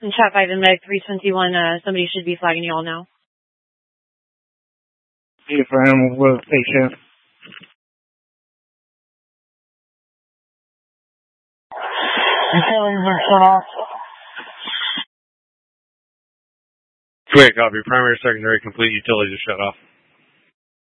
And Chat 5 and Med 321, somebody should be flagging you all now. If I am with patient. Utilities are shut off. Quick, copy. Primary, secondary, complete. Utilities are shut off.